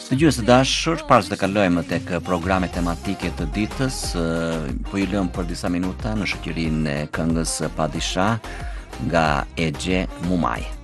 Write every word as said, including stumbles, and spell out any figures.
Dëgjues të dashur, para se të kalojmë tek programet tematike të ditës, ë, po ju lëm për disa minuta në shoqërinë e këngës Padisha nga Exhe Mumaj.